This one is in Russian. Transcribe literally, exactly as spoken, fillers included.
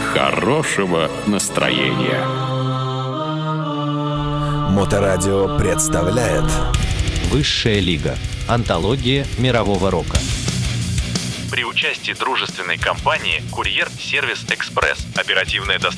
хорошего настроения. Моторадио представляет Высшая лига. Антология мирового рока. При участии дружественной компании «Курьер Сервис Экспресс». Оперативная доставка